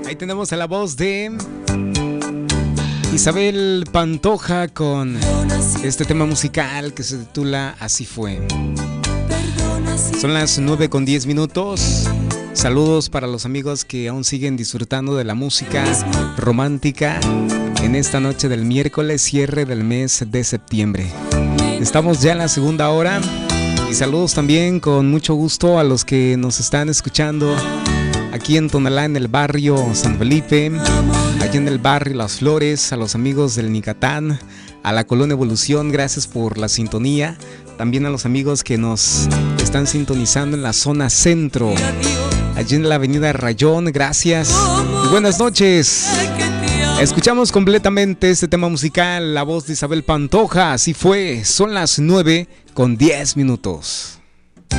Ahí tenemos a la voz de Isabel Pantoja con este tema musical que se titula Así fue. Son las 9:10. Saludos para los amigos que aún siguen disfrutando de la música romántica en esta noche del miércoles, cierre del mes de septiembre. Estamos ya en la segunda hora y saludos también con mucho gusto a los que nos están escuchando aquí en Tonalá, en el barrio San Felipe, aquí en el barrio Las Flores, a los amigos del Nicatán, a la Colonia Evolución, gracias por la sintonía. También a los amigos que nos están sintonizando en la zona centro, allí en la avenida Rayón, gracias y buenas noches. Escuchamos completamente este tema musical, la voz de Isabel Pantoja, Así fue. Son las 9:10.